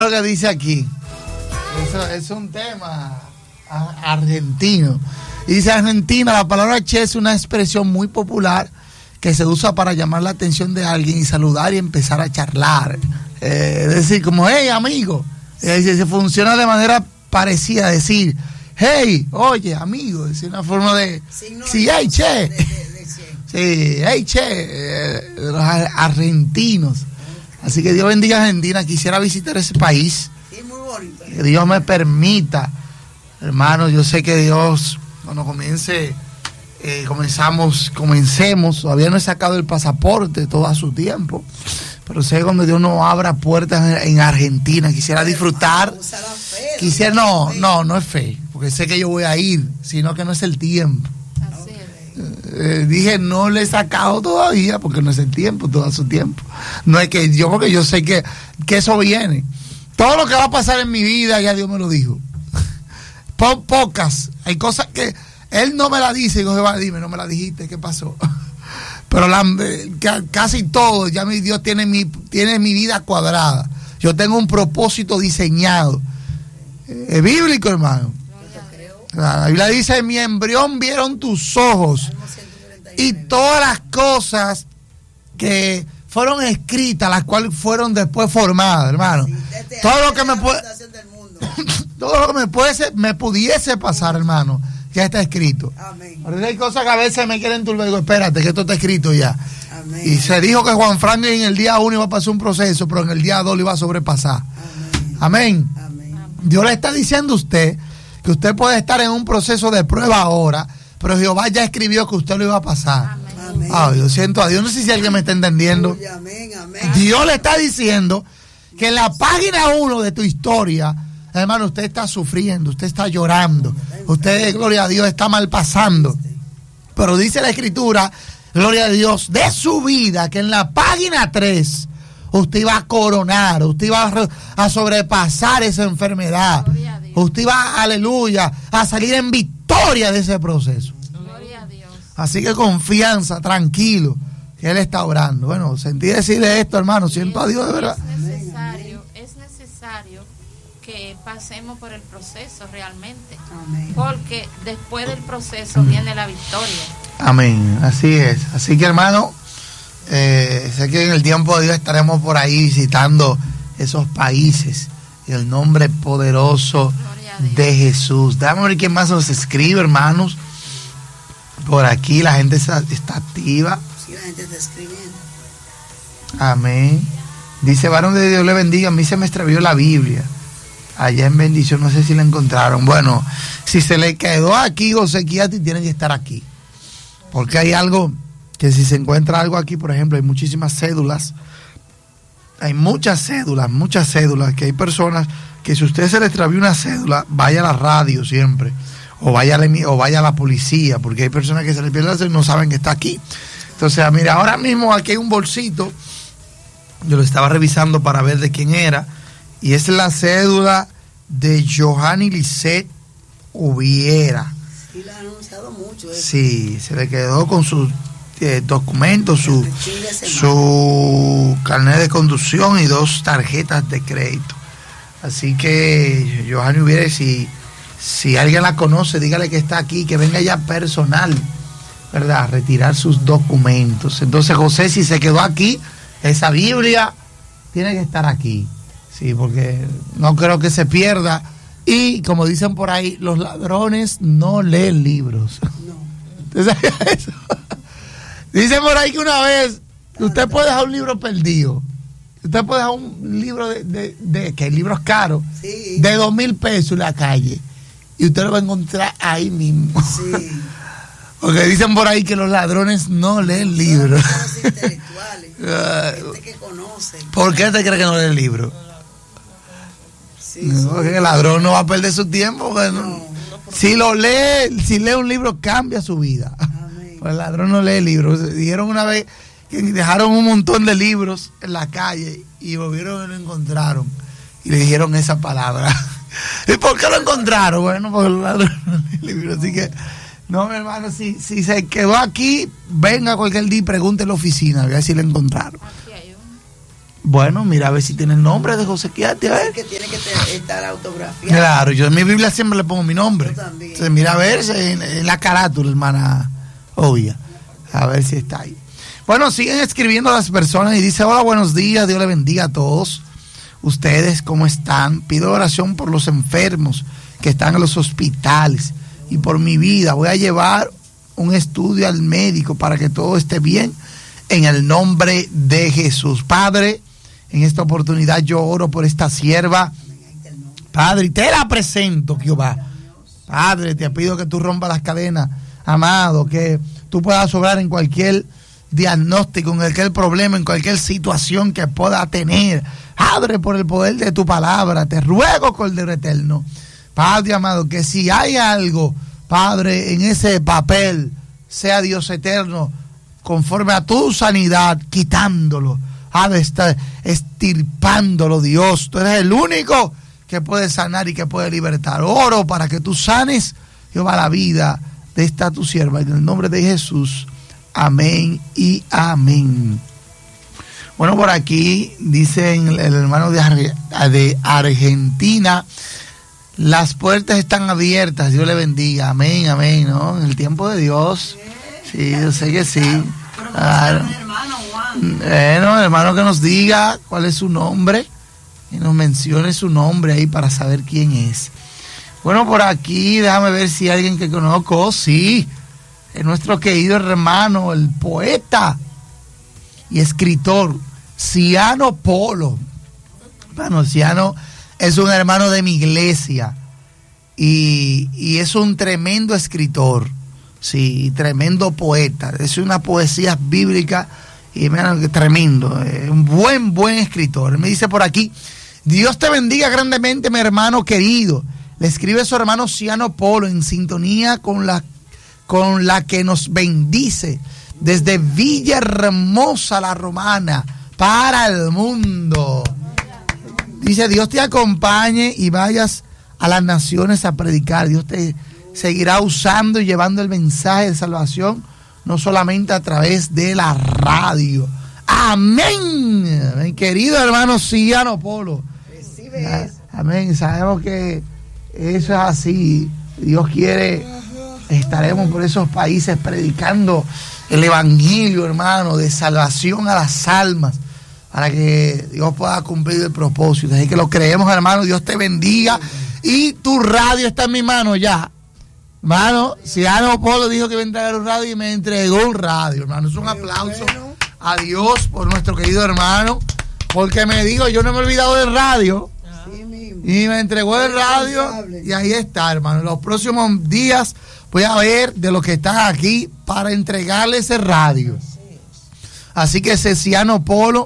Lo que dice aquí, eso es un tema argentino. Y dice Argentina, la palabra che es una expresión muy popular que se usa para llamar la atención de alguien y saludar y empezar a charlar. Es decir, como, hey, amigo. Se funciona de manera parecida, decir, hey, oye, amigo. Es una forma de... Sí, hey, che. Sí, hey, che. Los argentinos. Así que Dios bendiga a Argentina. Quisiera visitar ese país. Sí, muy bonito. Que Dios me permita. Hermano, yo sé que Dios, cuando comencemos, todavía no he sacado el pasaporte todo a su tiempo, pero sé que cuando Dios nos abra puertas en Argentina, quisiera disfrutar. No es fe, porque sé que yo voy a ir, sino que no es el tiempo. Dije, no le he sacado todavía porque no es el tiempo, todo a su tiempo. No es que yo, porque yo sé que eso viene. Todo lo que va a pasar en mi vida, ya Dios me lo dijo. Pocas, hay cosas que Él no me la dice, y digo, Jehová, dime, no me la dijiste, ¿qué pasó? Pero casi todo, ya mi Dios tiene mi vida cuadrada. Yo tengo un propósito diseñado. Es bíblico, hermano. La Biblia dice, en mi embrión vieron tus ojos y todas las cosas que fueron escritas, las cuales fueron después formadas, hermano. Todo lo que me pudiese pasar, hermano, ya está escrito. Ahora hay cosas que a veces me quieren turbar. Digo, espérate, que esto está escrito ya. Amén. Y se dijo que Juan Franklin en el día 1 iba a pasar un proceso, pero en el día 2 lo iba a sobrepasar. Amén. Dios le está diciendo a usted que usted puede estar en un proceso de prueba ahora, pero Jehová ya escribió que usted lo iba a pasar. Yo siento a Dios, no sé si alguien me está entendiendo. Dios le está diciendo que en la página 1 de tu historia, hermano, usted está sufriendo, usted está llorando, usted, gloria a Dios, está mal pasando. Pero dice la Escritura, gloria a Dios, de su vida, que en la página 3 usted iba a coronar, usted iba a sobrepasar esa enfermedad. Usted iba, aleluya, a salir en victoria de ese proceso. Gloria a Dios. Así que confianza, tranquilo, que Él está orando. Bueno, sentí decirle esto, hermano, siento a Dios de verdad. Es necesario que pasemos por el proceso realmente. Amén. Porque después del proceso viene la victoria. Amén, así es. Así que, hermano, sé que en el tiempo de Dios estaremos por ahí visitando esos países. En el nombre poderoso de Jesús. Déjame ver quién más nos escribe, hermanos. Por aquí la gente está activa. Sí, la gente está escribiendo. Amén. Dice, varón de Dios le bendiga. A mí se me extravió la Biblia allá en Bendición, no sé si la encontraron. Bueno, si se le quedó aquí, José Kiati tiene que estar aquí, porque hay algo que si se encuentra algo aquí, por ejemplo, hay muchísimas cédulas. Hay muchas cédulas, que hay personas que si usted se le extravió una cédula, vaya a la radio siempre, o vaya a la policía, porque hay personas que se les pierde la cédula y no saben que está aquí. Entonces, mira, ahora mismo aquí hay un bolsito, yo lo estaba revisando para ver de quién era, y es la cédula de Johanny Lisset Ubiera. Sí, la han anunciado mucho. Sí, se le quedó con sus documentos, su carnet de conducción y 2 tarjetas de crédito. Así que Johanny Ubiera, si alguien la conoce, dígale que está aquí, que venga ya personal, ¿verdad?, a retirar sus documentos. Entonces, José, si se quedó aquí, esa Biblia tiene que estar aquí, sí, porque no creo que se pierda. Y como dicen por ahí, los ladrones no leen libros. No. ¿Usted sabía eso? Dicen por ahí que una vez usted puede dejar un libro perdido. Usted puede dejar un libro de que el libro es caro, sí, de 2,000 pesos en la calle, y usted lo va a encontrar ahí mismo. Sí. Porque dicen por ahí que los ladrones no leen libros. Los intelectuales, gente que conoce. ¿Por qué te cree que no lee el libro? Sí, porque el ladrón no va a perder su tiempo. Si lee un libro, cambia su vida. Pues el ladrón no lee libros. Dijeron una vez que dejaron un montón de libros en la calle y volvieron y lo encontraron. Y le dijeron esa palabra. ¿Y por qué lo encontraron? Bueno, porque el ladrón no lee libros. Así que, no, mi hermano, si se quedó aquí, venga cualquier día y pregunte en la oficina, a ver si lo encontraron. Bueno, mira a ver si tiene el nombre de José Chiatti, a ver. Que tiene que estar autografiado. Claro, yo en mi Biblia siempre le pongo mi nombre. Yo también. Entonces, mira a ver en la carátula, hermana Obvia. A ver si está ahí. Bueno, siguen escribiendo las personas y dice: hola, buenos días, Dios le bendiga a todos. Ustedes, ¿cómo están? Pido oración por los enfermos que están en los hospitales y por mi vida. Voy a llevar un estudio al médico para que todo esté bien en el nombre de Jesús. Padre, en esta oportunidad yo oro por esta sierva. Padre, y te la presento, Jehová. Padre, te pido que tú rompas las cadenas, amado, que tú puedas obrar en cualquier diagnóstico, en cualquier problema, en cualquier situación que pueda tener. Padre, por el poder de tu palabra, te ruego, Cordero Eterno, Padre amado, que si hay algo, Padre, en ese papel, sea Dios eterno, conforme a tu sanidad, quitándolo, estirpándolo, Dios. Tú eres el único que puede sanar y que puede libertar. Oro para que tú sanes, Jehová, la vida de esta tu sierva, en el nombre de Jesús. Amén y amén. Bueno, por aquí dicen el hermano de Argentina: las puertas están abiertas, Dios le bendiga. Amén, amén, ¿no? En el tiempo de Dios. Sí, yo sé que sí. Claro. Bueno, hermano, que nos diga cuál es su nombre y nos mencione su nombre ahí para saber quién es. Bueno, por aquí, déjame ver si hay alguien que conozco. Sí, es nuestro querido hermano, el poeta y escritor Ciano Polo. Bueno, Ciano es un hermano de mi iglesia y es un tremendo escritor, sí, tremendo poeta. Es una poesía bíblica y mira, tremendo, un buen escritor. Me dice por aquí: Dios te bendiga grandemente, mi hermano querido. Le escribe su hermano Ciano Polo, en sintonía con la que nos bendice desde Villahermosa, la Romana, para el mundo. Dice: Dios te acompañe y vayas a las naciones a predicar. Dios te seguirá usando y llevando el mensaje de salvación, no solamente a través de la radio. Amén. Mi querido hermano Ciano Polo. Recibe eso. Amén. Sabemos que eso es así. Dios quiere, estaremos por esos países predicando el evangelio, hermano, de salvación a las almas, para que Dios pueda cumplir el propósito. Así que lo creemos, hermano. Dios te bendiga. Y tu radio está en mi mano ya. Hermano, Ciano Polo dijo que iba a entregar un radio y me entregó un radio, hermano. Es un aplauso a Dios por nuestro querido hermano, porque me dijo: yo no me he olvidado del radio. Y me entregó el radio y ahí está, hermano. En los próximos días voy a ver de los que están aquí para entregarle ese radio. Así que ese Ciano Polo,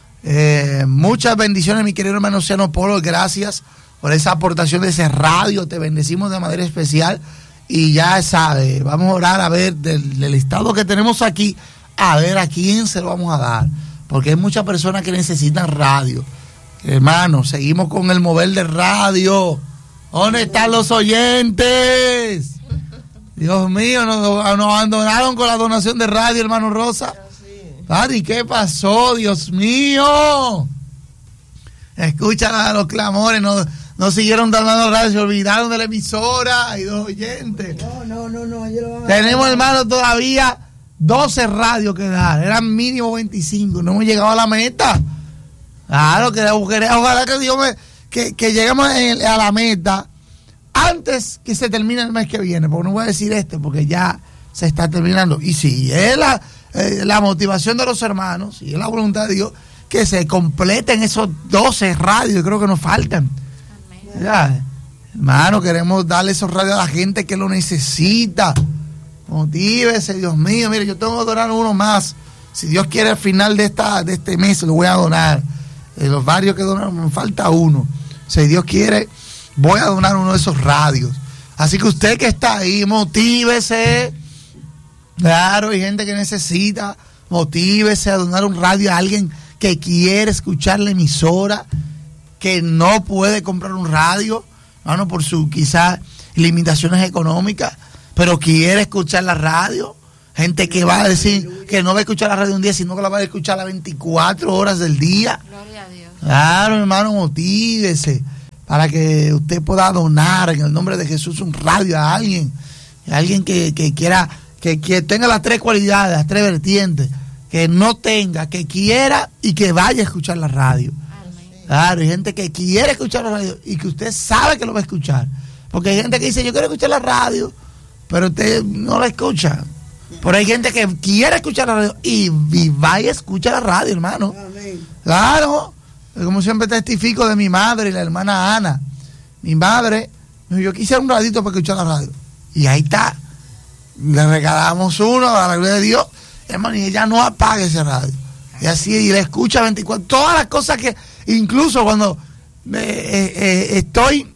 muchas bendiciones, mi querido hermano Ciano Polo. Gracias por esa aportación de ese radio. Te bendecimos de manera especial. Y ya sabes, vamos a orar a ver del estado que tenemos aquí, a ver a quién se lo vamos a dar. Porque hay muchas personas que necesitan radio. Hermano, seguimos con el mover de radio. ¿Dónde están los oyentes? Dios mío, nos abandonaron con la donación de radio, hermano Rosa. ¿Y qué pasó? Dios mío. Escucha los clamores, no siguieron dando radio, se olvidaron de la emisora. Hay 2 oyentes. No. Tenemos, hermano, todavía 12 radios que dar. Eran mínimo 25. No hemos llegado a la meta. Claro, ojalá que Dios que lleguemos a la meta antes que se termine el mes que viene, porque no voy a decir porque ya se está terminando. Y si es la motivación de los hermanos, si es la voluntad de Dios, que se completen esos 12 radios, creo que nos faltan. Ya, hermano, queremos darle esos radios a la gente que lo necesita. Motívese, Dios mío. Mire, yo tengo que donar uno más. Si Dios quiere, al final de este mes lo voy a donar. Los varios que donaron, me falta uno. Si Dios quiere, voy a donar uno de esos radios. Así que usted que está ahí, motívese. Claro, hay gente que necesita. Motívese a donar un radio a alguien que quiere escuchar la emisora, que no puede comprar un radio, bueno, por sus quizás limitaciones económicas, pero quiere escuchar la radio. Gente que va a decir que no va a escuchar la radio un día, sino que la va a escuchar las 24 horas del día. Gloria a Dios. Claro, hermano, motívese para que usted pueda donar en el nombre de Jesús un radio a alguien que quiera, que tenga las tres cualidades, las tres vertientes, que no tenga, que quiera y que vaya a escuchar la radio. Amén. Claro, hay gente que quiere escuchar la radio y que usted sabe que lo va a escuchar. Porque hay gente que dice, yo quiero escuchar la radio, pero usted no la escucha. Pero hay gente que quiere escuchar la radio y vaya a escuchar la radio, hermano. Amén. Claro, como siempre testifico de mi madre y la hermana Ana. Mi madre, yo quisiera un radito para escuchar la radio. Y ahí está. Le regalamos uno, a la gloria de Dios. Hermano, y ella no apaga ese radio. Y así, y le escucha 24. Todas las cosas que, incluso cuando estoy,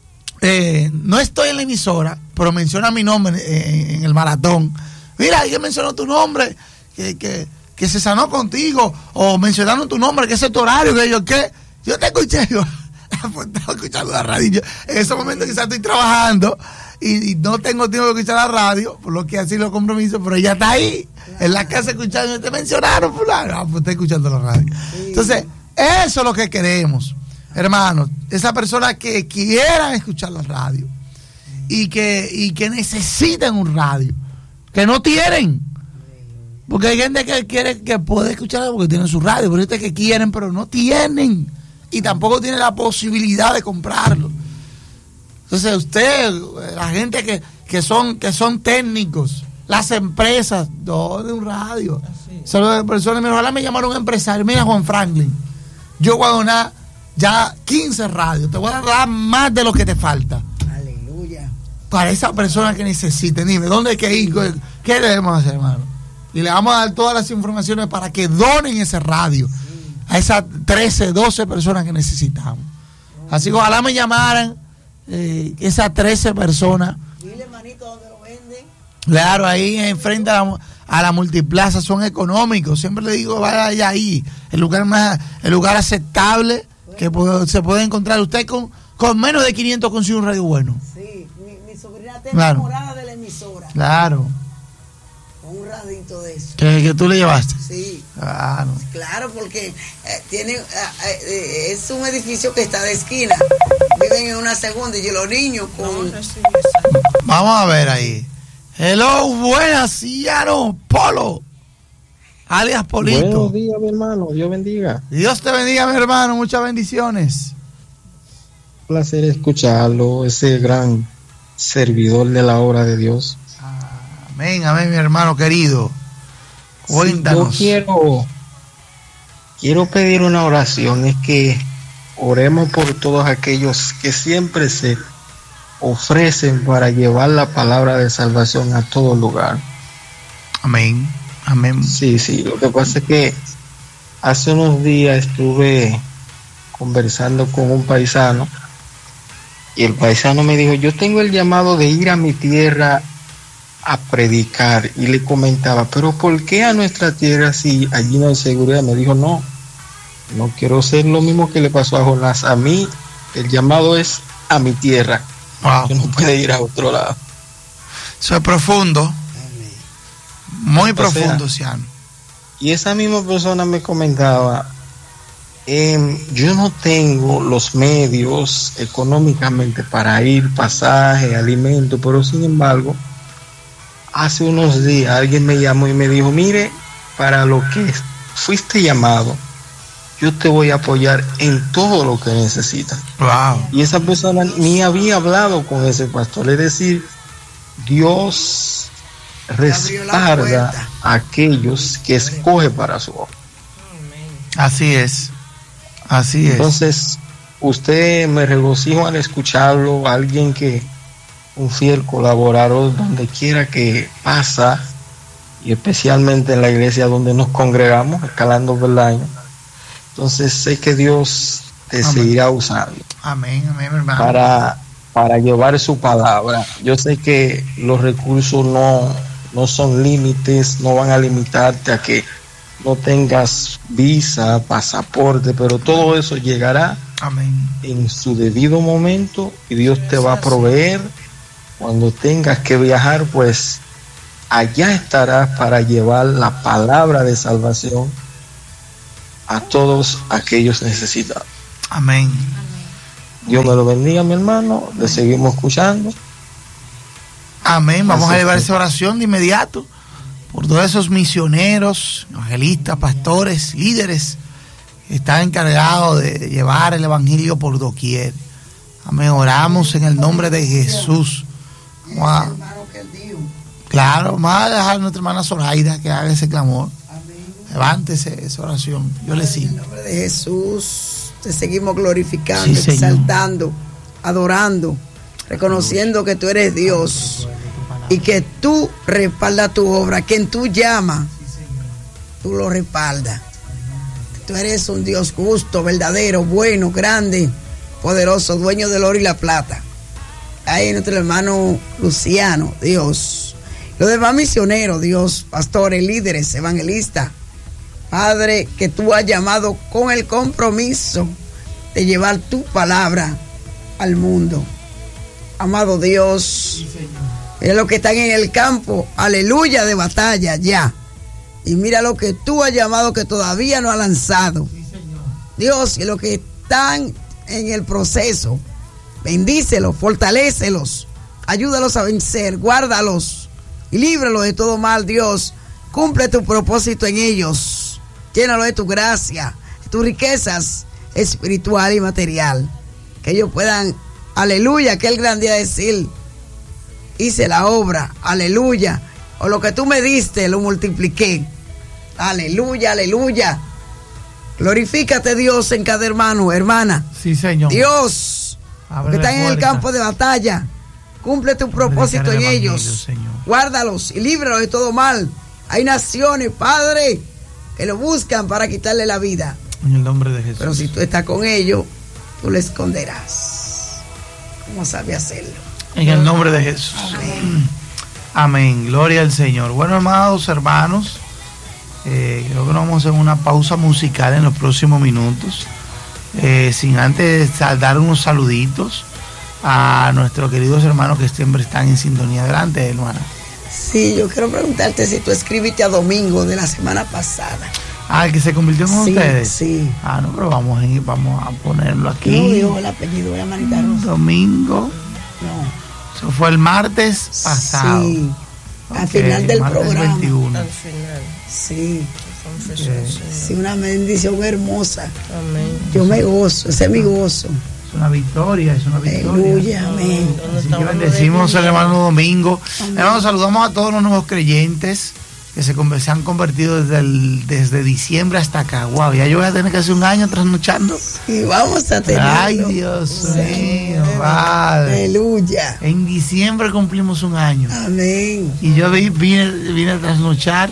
no estoy en la emisora, pero menciona mi nombre en el maratón. Mira, alguien mencionó tu nombre, que se sanó contigo, o mencionaron tu nombre, que ese es tu horario, que yo, ¿qué? Yo te escuché, yo, pues estaba escuchando la radio. Yo, en ese momento quizás estoy trabajando y no tengo tiempo de escuchar la radio, por lo que así los compromisos, pero ella está ahí, en la casa escuchando, te mencionaron, fulano, pues está escuchando la radio. Entonces, eso es lo que queremos, hermanos, esa persona que quieran escuchar la radio y que necesiten un radio, que no tienen, porque hay gente que quiere, que puede escuchar porque tienen su radio, pero hay gente que quieren pero no tienen y tampoco tienen la posibilidad de comprarlo. Entonces usted, la gente que son técnicos, las empresas, de un radio, solo personas, ojalá me llamaron un empresario, mira Juan Franklin, yo voy a donar ya 15 radios, te voy a dar más de lo que te falta. Aleluya. Para esa persona que necesite, dime, ¿dónde hay que ir? ¿Qué debemos hacer, hermano? Y le vamos a dar todas las informaciones para que donen ese radio a esas 13, 12 personas que necesitamos. Así que ojalá me llamaran esas 13 personas. Dile, manito, ¿dónde lo venden? Claro, ahí enfrente a la multiplaza, son económicos. Siempre le digo, vaya ahí, el lugar aceptable que se puede encontrar. Usted con menos de 500 consigue un radio bueno. Sí, mi sobrina está enamorada de la emisora. Claro. Un radito de eso. ¿Que tú le llevaste? Sí. Claro. Claro, porque es un edificio que está de esquina. Viven en una segunda y los niños con... Vamos a ver ahí. Hello, buenas, Ciano Polo, alias Polito. Buenos días, mi hermano. Dios bendiga. Dios te bendiga, mi hermano. Muchas bendiciones. Un placer escucharlo, ese gran servidor de la obra de Dios. Amén, amén, mi hermano querido. Cuéntanos. Sí, yo quiero pedir una oración, es que oremos por todos aquellos que siempre se ofrecen para llevar la palabra de salvación a todo lugar. Amén, amén. Sí, lo que pasa es que hace unos días estuve conversando con un paisano y el paisano me dijo, yo tengo el llamado de ir a mi tierra a predicar, y le comentaba, pero ¿por qué a nuestra tierra si allí no hay seguridad? Me dijo, no quiero ser lo mismo que le pasó a Jonás. A mí el llamado es a mi tierra. Wow. Yo no puedo ir a otro lado. Eso es profundo, muy profundo, Ciano. Y esa misma persona me comentaba, yo no tengo los medios económicamente para ir, pasaje, alimento, pero sin embargo hace unos días alguien me llamó y me dijo, mire, para lo que fuiste llamado, yo te voy a apoyar en todo lo que necesitas. Wow. Y esa persona ni había hablado con ese pastor, es decir, Dios respalda a aquellos que escoge para su obra. Así es, así es. Entonces, usted me regocijo al escucharlo, alguien que un fiel colaborador donde quiera que pasa, y especialmente en la iglesia donde nos congregamos, Escalando Peldaño. Entonces sé que Dios te seguirá usando. Amén, amén, hermano. Para llevar su palabra. Yo sé que los recursos no son límites, no van a limitarte a que no tengas visa, pasaporte, pero todo eso llegará. Amén. En su debido momento, y Dios te va a proveer. Cuando tengas que viajar, pues allá estarás para llevar la palabra de salvación a todos aquellos necesitados. Amén. Dios me lo bendiga, mi hermano. Le seguimos escuchando. Amén. Vamos a llevar esa oración de inmediato por todos esos misioneros, evangelistas, pastores, líderes que están encargados de llevar el evangelio por doquier. Amén. Oramos en el nombre de Jesús. Claro, vamos a dejar a nuestra hermana Zoraida que haga ese clamor. Levántese esa oración. Yo le sigo. En el nombre de Jesús, te seguimos glorificando, sí, exaltando, adorando, reconociendo que tú eres Dios y que tú respaldas tu obra. Quien tú llamas, tú lo respaldas. Tú eres un Dios justo, verdadero, bueno, grande, poderoso, dueño del oro y la plata. Ahí nuestro hermano Luciano, Dios. Los demás misioneros, Dios, pastores, líderes, evangelistas. Padre, que tú has llamado con el compromiso de llevar tu palabra al mundo. Amado Dios, mira los que están en el campo, aleluya, de batalla ya. Y mira lo que tú has llamado que todavía no ha lanzado. Dios, y los que están en el proceso, bendícelos, fortalécelos, ayúdalos a vencer, guárdalos y líbralos de todo mal, Dios. Cumple tu propósito en ellos. Llénalo de tu gracia, de tus riquezas espiritual y material. Que ellos puedan, aleluya, aquel gran día decir, hice la obra, aleluya. O lo que tú me diste, lo multipliqué. Aleluya, aleluya. Glorifícate, Dios, en cada hermano, hermana. Sí, Señor. Dios, que están en el campo de batalla, cumple tu propósito en ellos. Señor. Guárdalos y líbralos de todo mal. Hay naciones, Padre, que lo buscan para quitarle la vida. En el nombre de Jesús. Pero si tú estás con ellos, tú le esconderás. ¿Cómo sabe hacerlo? En el nombre de Jesús. Amén. Amén. Gloria al Señor. Bueno, amados hermanos, creo que nos vamos a hacer una pausa musical en los próximos minutos. Sin antes dar unos saluditos a nuestros queridos hermanos que siempre están en sintonía. Adelante, hermana. Sí, yo quiero preguntarte si tú escribiste a Domingo de la semana pasada. Ah, el que se convirtió con ustedes. Sí. Ah, no, pero vamos a ponerlo aquí. No dijo el apellido de la manita rosa. Domingo. No. Eso fue el martes pasado. Sí. Al final del programa. 21. Al final. Sí. Okay. Sí, una bendición hermosa. Amén. Yo me gozo, ese es mi gozo. Es una victoria, es una victoria. Aleluya, amén. Así que bendecimos al hermano Domingo. Hermanos, saludamos a todos los nuevos creyentes que se han convertido desde diciembre hasta acá. Wow, ya yo voy a tener que hacer un año trasnochando. Sí, vamos a tenerlo. Ay, Dios mío, Padre. Aleluya. En diciembre cumplimos un año. Amén. Y yo vine a trasnochar.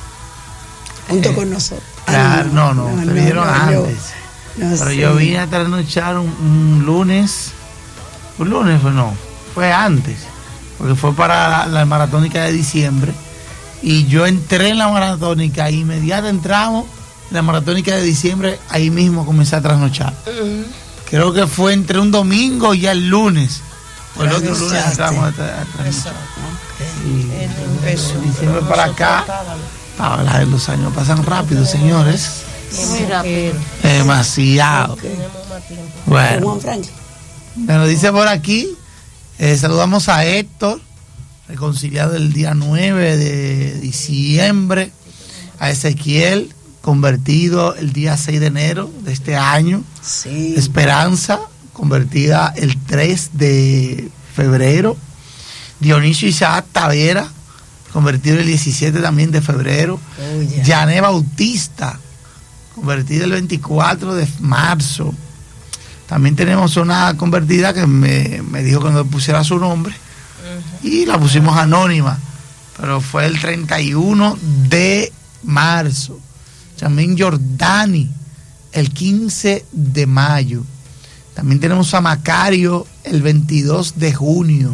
Junto con nosotros. Claro, no, te vieron antes. Pero yo vine a trasnochar un lunes. Un lunes fue antes. Porque fue para la maratónica de diciembre. Y yo entré en la maratónica, inmediato entramos en la maratónica de diciembre, ahí mismo comencé a trasnochar. Creo que fue entre un domingo y el lunes. O el otro lunes entramos a trasnochar. Y diciembre para acá, los años pasan rápido, señores. Muy rápido. Demasiado. Bueno, me lo dice por aquí. Saludamos a Héctor, reconciliado el día 9 de diciembre, a Ezequiel, convertido el día 6 de enero de este año, sí. Esperanza, convertida el 3 de febrero, Dionisio Isaac Tavera, convertido el 17 también de febrero, Yané Bautista, convertida el 24 de marzo. También tenemos una convertida que me dijo que no pusiera su nombre, y la pusimos anónima, pero fue el 31 de marzo. También Jordani, el 15 de mayo. También tenemos a Macario, el 22 de junio.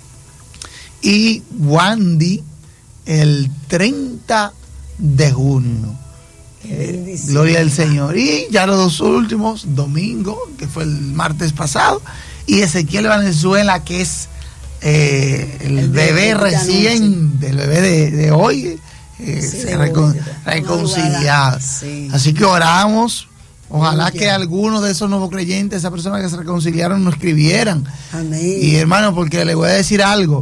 Y Wandy, el 30 de junio. Gloria al Señor. Y ya los dos últimos, Domingo, que fue el martes pasado, y Ezequiel Valenzuela, que es el bebé recién, del bebé de hoy, reconciliado. Sí. Así que oramos. Ojalá que algunos de esos nuevos creyentes, esas personas que se reconciliaron, nos escribieran. Amén. Y hermano, porque le voy a decir algo.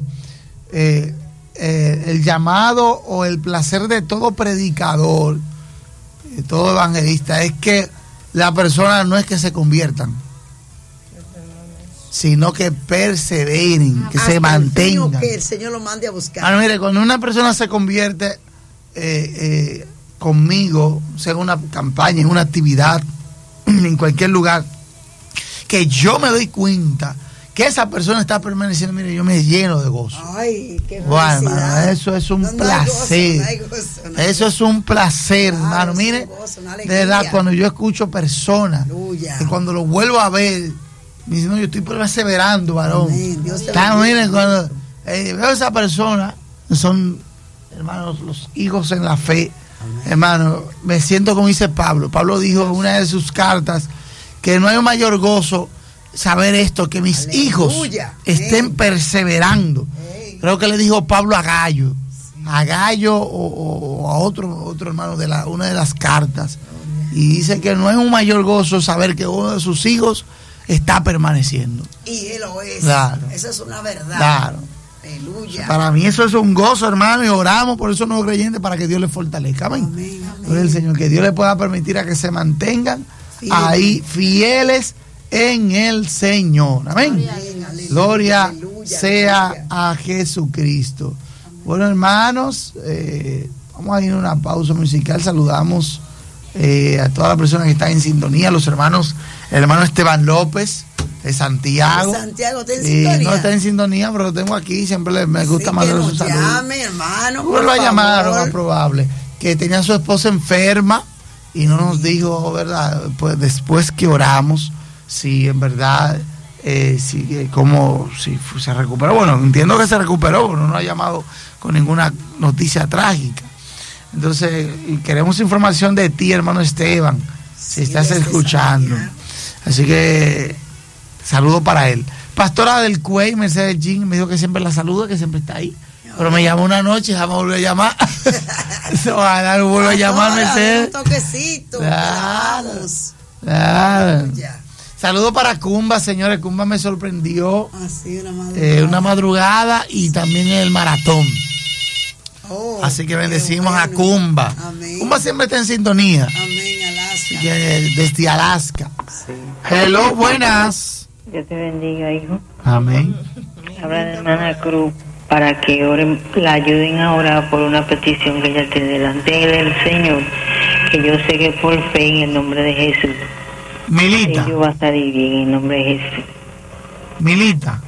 El llamado o el placer de todo predicador, de todo evangelista, es que la persona no es que se conviertan, sino que perseveren, que se mantengan. Que el Señor lo mande a buscar. Bueno, mire, cuando una persona se convierte conmigo, sea en una campaña, en una actividad, en cualquier lugar, que yo me doy cuenta que esa persona está permaneciendo, mire, yo me lleno de gozo. Ay, qué bueno, hermano, eso es un placer. Eso es un placer, hermano. Mire, de verdad, cuando yo escucho personas, y cuando lo vuelvo a ver, me dicen, no, yo estoy perseverando, varón. Miren, cuando veo a esa persona, son, hermanos, los hijos en la fe. Amén. Hermano, me siento como dice Pablo. Pablo dijo en una de sus cartas que no hay un mayor gozo saber esto, que mis hijos estén perseverando. Creo que le dijo Pablo a Gallo, o a otro hermano de una de las cartas, y dice que no es un mayor gozo saber que uno de sus hijos está permaneciendo. Y él lo es. Claro. Esa es una verdad. Claro. Aleluya. Para mí eso es un gozo, hermano, y oramos por esos nuevos creyentes para que Dios les fortalezca. Amén. Amén. El Señor, que Dios les pueda permitir a que se mantengan ahí fieles en el Señor. Amén. Gloria sea a Jesucristo. Amén. Bueno, hermanos, vamos a ir a una pausa musical. Saludamos a todas las personas que están en sintonía, los hermanos, el hermano Esteban López de Santiago. Santiago está en sintonía. No está en sintonía, pero lo tengo aquí, siempre me gusta mandarle su saludo. Llame, hermano, lo a llamar, lo más probable, que tenía a su esposa enferma y no nos dijo, ¿verdad? Pues después que oramos, si en verdad si se recuperó. Bueno, entiendo que se recuperó, pero no nos ha llamado con ninguna noticia trágica. Entonces, queremos información de ti, hermano Esteban, si estás escuchando. Así que saludo para él. Pastora del Cuey, Mercedes Jean, me dijo que siempre la saluda, que siempre está ahí. Pero me llamó una noche y jamás volvió a llamar. Ojalá no vuelva a llamar, Mercedes. Un toquecito. Claro. Saludo para Cumba, señores. Cumba me sorprendió. Una madrugada y también en el maratón. Así que bendecimos a Cumba. Amén. Cumba siempre está en sintonía. Amén, Alaska. Desde Alaska. Sí. Hello, buenas. Dios te bendiga, hijo. Amén. Habla la hermana Cruz para que oren, la ayuden a orar por una petición que ella tiene delante del Señor, que yo sé que por fe en el nombre de Jesús. Milita. Ellos va a salir bien en el nombre de Jesús. Milita.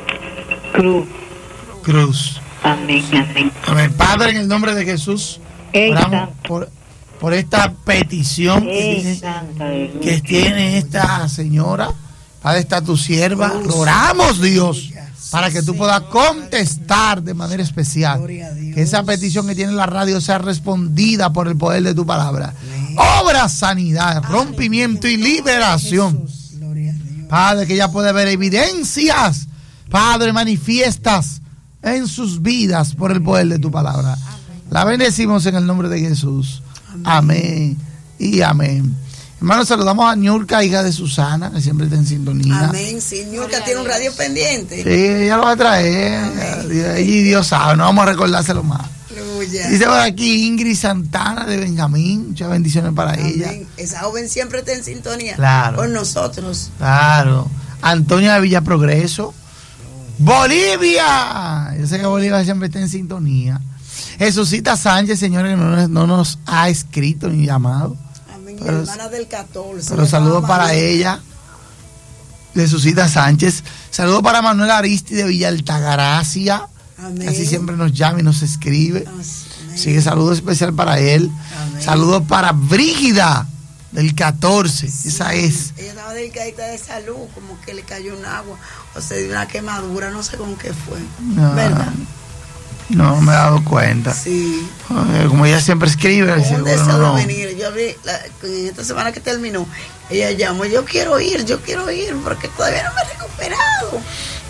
Cruz. Amén, amén. Amén. Padre, en el nombre de Jesús, oramos por esta petición que tiene esta señora. Padre, está tu sierva. Oramos, Dios, para que tú puedas contestar de manera especial. Que esa petición que tiene la radio sea respondida por el poder de tu palabra. Obra, sanidad, rompimiento y liberación. Padre, que ella puede ver evidencias, Padre, manifiestas en sus vidas por el poder de tu palabra. La bendecimos en el nombre de Jesús. Amén y amén. Hermanos, saludamos a Ñurka, hija de Susana, que siempre está en sintonía. Amén, sí, Ñurka tiene un radio pendiente. Sí, ella lo va a traer. Y Dios sabe, no vamos a recordárselo más. Aleluya. Dice por aquí Ingrid Santana de Benjamín, muchas bendiciones para ella. Esa joven siempre está en sintonía con nosotros. Claro. Antonia de Villa Progreso. Bolivia. Yo sé que Bolivia siempre está en sintonía. Jesucita Sánchez, señores, no nos ha escrito ni llamado. Amén. Pero, hermana del 14. Pero saludos para ella. Jesucita Sánchez. Saludos para Manuel Aristi de Villa Altagracia. Amén. Así siempre nos llama y nos escribe. Así que saludo especial para él. Amén. Saludos para Brígida del 14. Sí, esa es. Ella estaba delicadita de salud, como que le cayó un agua o se dio una quemadura, no sé con qué fue. No, ¿verdad? No me he dado cuenta. Sí. Como ella siempre escribe. Un deseo de venir. Yo vi en esta semana que terminó, ella llamó, yo quiero ir, porque todavía no me he recuperado.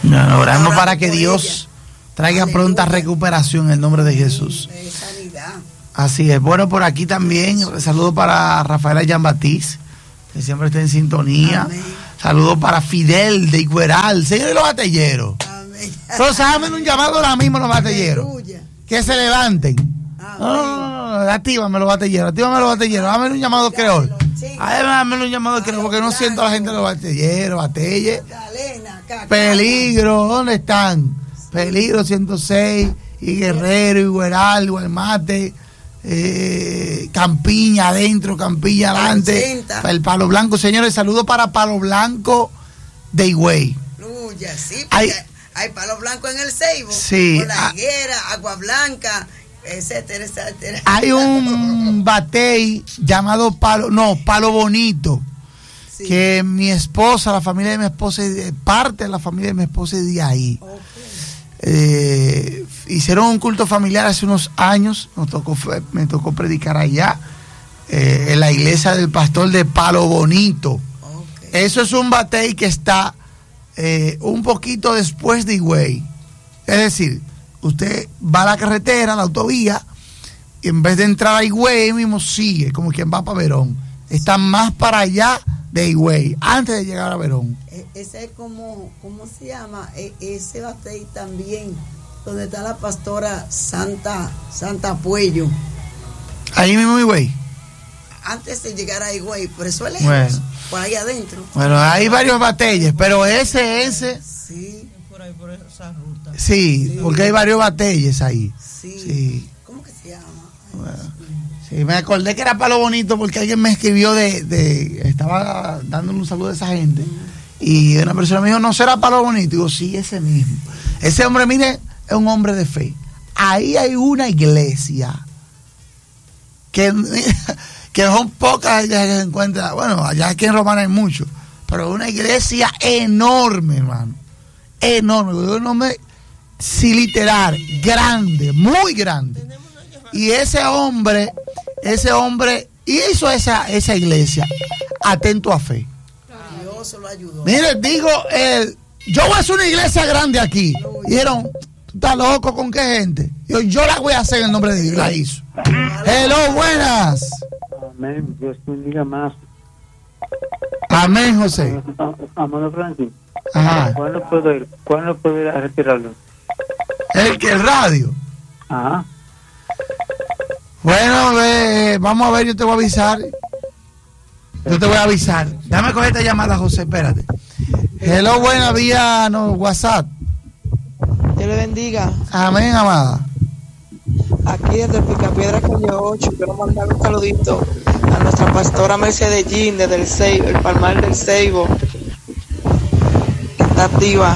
Oramos para que Dios traiga pronta recuperación en el nombre de Jesús. Sanidad. Así es. Bueno, por aquí también, saludo para Rafaela Jean-Baptiste, que siempre está en sintonía. Amén. Saludo para Fidel de Igueral, señores los batelleros. Amén. Entonces, háganme un llamado ahora mismo los batelleros. Que se levanten. No, actívame los batelleros, háganme un llamado creol. Háganme un llamado creol, porque no siento a la gente de los batelleros, batelle. Peligro, ¿dónde están? Peligro 106, y Guerrero, Igueral, Guaymate, Campiña adentro, Campiña adelante, el Palo Blanco. Señores, saludos para Palo Blanco de Higüey. Sí, hay Palo Blanco en el Ceibo, sí, con la Higuera, Agua Blanca, etcétera, etcétera. Hay un batey llamado Palo Bonito, sí, que mi esposa, la familia de mi esposa, parte de la familia de mi esposa es de ahí. Okay. Hicieron un culto familiar hace unos años, me tocó predicar allá, en la iglesia del pastor de Palo Bonito. Okay. Eso es un batey que está un poquito después de Higüey. Es decir, usted va a la carretera, a la autovía, y en vez de entrar a Higüey mismo sigue, como quien va para Verón. Está más para allá de Higüey, antes de llegar a Verón. Ese es ¿cómo se llama? Ese batey también, donde está la pastora Santa Puello. Ahí mismo Higüey. Antes de llegar a Higüey, por eso es lejos, bueno, por ahí adentro. Bueno, hay varios bateyes, pero ese. Sí. Por ahí, por esa ruta. Sí, porque hay varios bateyes ahí. Sí. ¿Cómo que se llama? Bueno, sí, me acordé que era Palo Bonito porque alguien me escribió estaba dándole un saludo a esa gente. Y una persona me dijo, ¿no será Palo Bonito? Digo, sí, ese mismo. Ese hombre, mire, es un hombre de fe. Ahí hay una iglesia que son pocas que se encuentran. Bueno, allá aquí en Romana hay mucho, pero una iglesia enorme, hermano. Enorme. Un hombre, sí, literal, grande, muy grande. Y ese hombre hizo esa iglesia atento a fe. Dios lo ayudó. Mire, digo, yo voy a hacer una iglesia grande aquí. Dijeron, ¿tú estás loco con qué gente? Yo la voy a hacer en el nombre de Dios. La hizo. Hello, buenas. Amén. Dios bendiga más. Amén, José. Amado Francis. Ajá. ¿Cuándo puedo ir a retirarlo? El radio. Ajá. Bueno, vamos a ver, yo te voy a avisar. Dame coger esta llamada, José, espérate. Hello, buena vía, WhatsApp. Dios le bendiga. Amén, amada. Aquí desde Picapiedra, calle 8, quiero mandar un saludito a nuestra pastora Mercedes Jean desde el Ceibo, el Palmar del Ceibo, que está activa.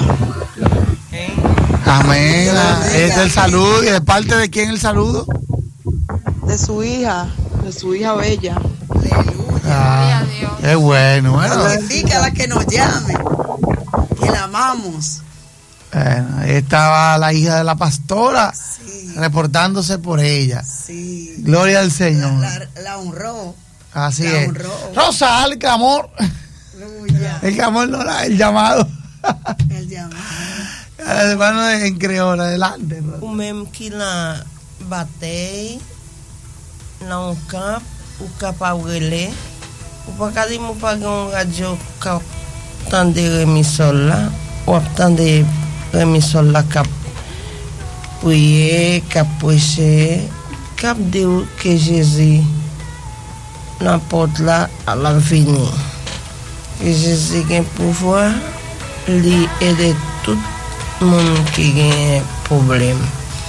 Amén. Es el saludo. ¿Y de parte de quién el saludo? De su hija bella. Ah, qué bueno. Significa la que nos llame, que la amamos. Bueno, ahí estaba la hija de la pastora, sí, reportándose por ella. Sí. Gloria al Señor. La honró. Así la es. Honró. Rosa, el clamor. El clamor no era el llamado. El llamado. Hermano en creol, adelante. O mesmo que na batei, na um campo, o capauele, o pacadimo pagão radio captan de remisola, o captan de remisola cap puye, capuche, cap deu que Jesus na potla a la vini. Que Jesus tem pouvoir li aider tout mundo que tem problema.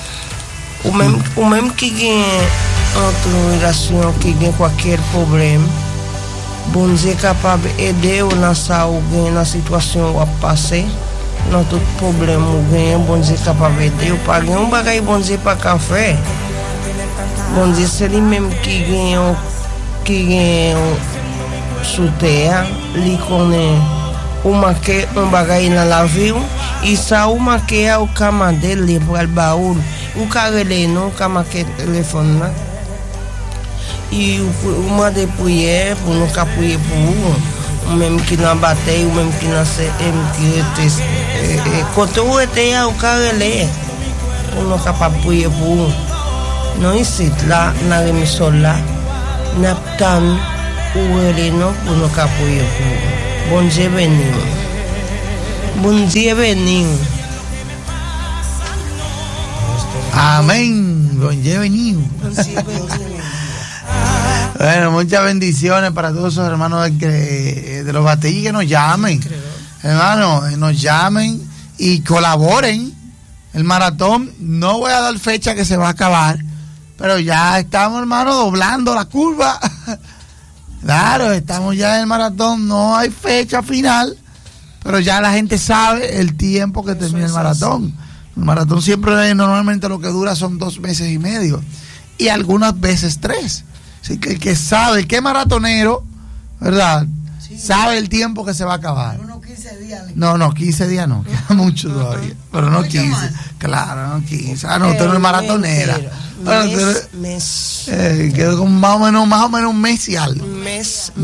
O mesmo que tem outra relação, que tem qualquer problema, bom Deus é capaz de aider na saúde, na situação a passar, não todo problema ganha, bom Deus é capaz de aider. Eu paguei bagay bom Deus para café, bom Deus se ele mesmo que ganha suteia, lhe conhece. Uma que bagay na lavio e sa uma que é o cama dele para o baú o carele não cama que telefone e uma de puyer por nunca puyer por ou même qui n'a bataille, ou même qui n'a quand vous êtes au carré, on n'est capable de prier pour vous. Non, ici, là, dans l'émission là, nous avons ou nous pour nous prier pour vous. Bon Dieu béni. Bon Dieu béni. Amén. Bon Dieu béni. Bueno, muchas bendiciones para todos esos hermanos de los batalles que nos llamen. Hermano, nos llamen y colaboren. El maratón, no voy a dar fecha que se va a acabar, pero ya estamos, hermano, doblando la curva. Claro, estamos ya en el maratón, no hay fecha final, pero ya la gente sabe el tiempo que termina el maratón. El maratón siempre, normalmente lo que dura son 2 meses y medio, y algunas veces 3. Así que el que sabe, el que es maratonero, ¿verdad? Sí, sabe el tiempo que se va a acabar. Unos 15 días. No, 15 días no, queda mucho todavía. Pero no 15. Más. Claro, no 15. Ah, no, usted no es maratonera. Quedó con más o menos un mes y algo. Mes